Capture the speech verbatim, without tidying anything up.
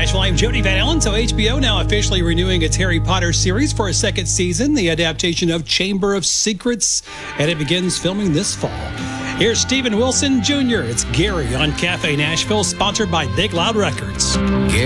Nashville. I'm Jody Van Allen. So H B O now officially renewing its Harry Potter series for a second season, the adaptation of Chamber of Secrets, and it begins filming this fall. Here's Steven Wilson Junior It's Gary on Cafe Nashville, sponsored by Big Loud Records. Gary.